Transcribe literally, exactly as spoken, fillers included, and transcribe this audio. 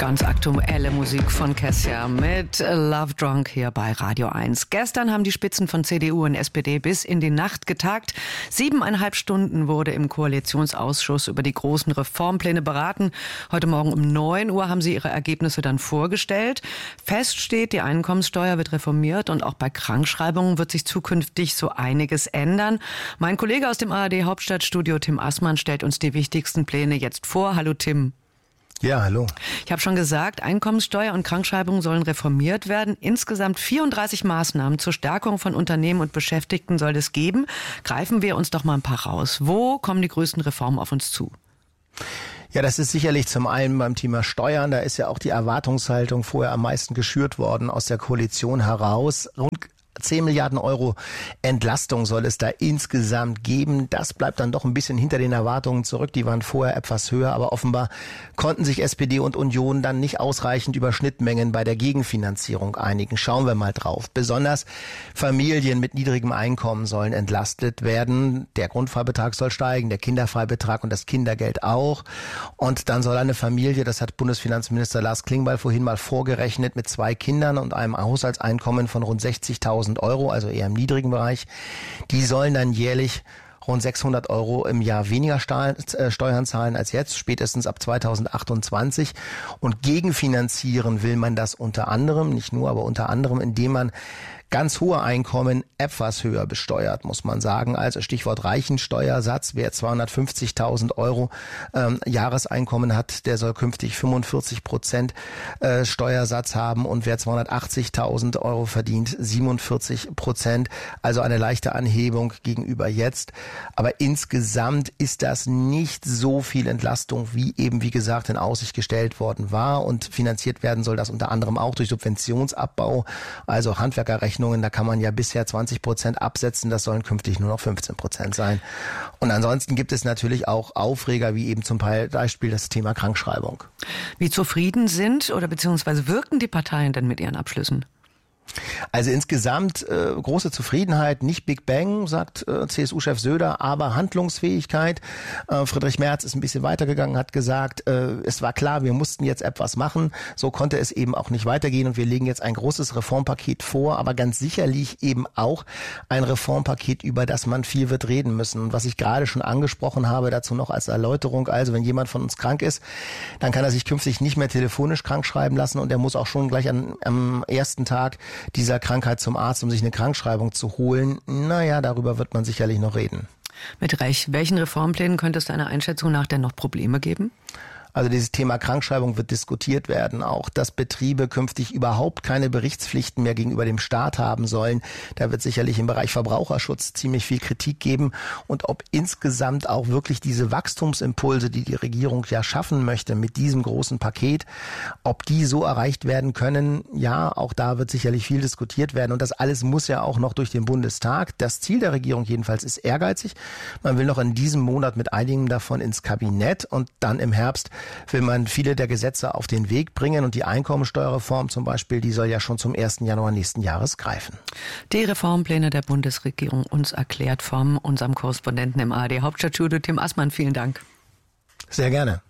Ganz aktuelle Musik von Kessia mit Love Drunk hier bei Radio eins. Gestern haben die Spitzen von C D U und S P D bis in die Nacht getagt. Siebeneinhalb Stunden wurde im Koalitionsausschuss über die großen Reformpläne beraten. Heute Morgen um neun Uhr haben sie ihre Ergebnisse dann vorgestellt. Fest steht, die Einkommenssteuer wird reformiert und auch bei Krankschreibungen wird sich zukünftig so einiges ändern. Mein Kollege aus dem A R D Hauptstadtstudio, Tim Assmann, stellt uns die wichtigsten Pläne jetzt vor. Hallo Tim. Ja, hallo. Ich habe schon gesagt, Einkommenssteuer und Krankschreibung sollen reformiert werden. Insgesamt vierunddreißig Maßnahmen zur Stärkung von Unternehmen und Beschäftigten soll es geben. Greifen wir uns doch mal ein paar raus. Wo kommen die größten Reformen auf uns zu? Ja, das ist sicherlich zum einen beim Thema Steuern. Da ist ja auch die Erwartungshaltung vorher am meisten geschürt worden aus der Koalition heraus. Rund zehn Milliarden Euro Entlastung soll es da insgesamt geben. Das bleibt dann doch ein bisschen hinter den Erwartungen zurück. Die waren vorher etwas höher, aber offenbar konnten sich S P D und Union dann nicht ausreichend über Schnittmengen bei der Gegenfinanzierung einigen. Schauen wir mal drauf. Besonders Familien mit niedrigem Einkommen sollen entlastet werden. Der Grundfreibetrag soll steigen, der Kinderfreibetrag und das Kindergeld auch. Und dann soll eine Familie, das hat Bundesfinanzminister Lars Klingbeil vorhin mal vorgerechnet, mit zwei Kindern und einem Haushaltseinkommen von rund sechzigtausend Euro, also eher im niedrigen Bereich, die sollen dann jährlich rund sechshundert Euro im Jahr weniger Steuern zahlen als jetzt, spätestens ab zweitausendachtundzwanzig. Und gegenfinanzieren will man das unter anderem, nicht nur, aber unter anderem, indem man ganz hohe Einkommen etwas höher besteuert, muss man sagen. Also Stichwort Reichensteuersatz. Wer zweihundertfünfzigtausend Euro ähm, Jahreseinkommen hat, der soll künftig fünfundvierzig Prozent äh, Steuersatz haben und wer zweihundertachtzigtausend Euro verdient, siebenundvierzig Prozent. Also eine leichte Anhebung gegenüber jetzt. Aber insgesamt ist das nicht so viel Entlastung, wie eben, wie gesagt, in Aussicht gestellt worden war. Und finanziert werden soll das unter anderem auch durch Subventionsabbau, also Handwerkerrecht. Da kann man ja bisher zwanzig Prozent absetzen, das sollen künftig nur noch fünfzehn Prozent sein. Und ansonsten gibt es natürlich auch Aufreger, wie eben zum Beispiel das Thema Krankschreibung. Wie zufrieden sind oder beziehungsweise wirken die Parteien denn mit ihren Abschlüssen? Also insgesamt äh, große Zufriedenheit, nicht Big Bang, sagt äh, C S U-Chef Söder, aber Handlungsfähigkeit. Äh, Friedrich Merz ist ein bisschen weitergegangen, hat gesagt, äh, es war klar, wir mussten jetzt etwas machen. So konnte es eben auch nicht weitergehen und wir legen jetzt ein großes Reformpaket vor, aber ganz sicherlich eben auch ein Reformpaket, über das man viel wird reden müssen. Und was ich gerade schon angesprochen habe, dazu noch als Erläuterung, also wenn jemand von uns krank ist, dann kann er sich künftig nicht mehr telefonisch krank schreiben lassen und er muss auch schon gleich an, am ersten Tag dieser Krankheit zum Arzt, um sich eine Krankschreibung zu holen. Naja, darüber wird man sicherlich noch reden. Mit Recht. Welchen Reformplänen könnte es deiner Einschätzung nach denn noch Probleme geben? Also dieses Thema Krankschreibung wird diskutiert werden, auch dass Betriebe künftig überhaupt keine Berichtspflichten mehr gegenüber dem Staat haben sollen. Da wird sicherlich im Bereich Verbraucherschutz ziemlich viel Kritik geben. Und ob insgesamt auch wirklich diese Wachstumsimpulse, die die Regierung ja schaffen möchte mit diesem großen Paket, ob die so erreicht werden können, ja, auch da wird sicherlich viel diskutiert werden. Und das alles muss ja auch noch durch den Bundestag. Das Ziel der Regierung jedenfalls ist ehrgeizig. Man will noch in diesem Monat mit einigen davon ins Kabinett und dann im Herbst will man viele der Gesetze auf den Weg bringen und die Einkommensteuerreform zum Beispiel, die soll ja schon zum ersten Januar nächsten Jahres greifen. Die Reformpläne der Bundesregierung uns erklärt vom unserem Korrespondenten im A R D Hauptstadtstudio Tim Assmann. Vielen Dank. Sehr gerne.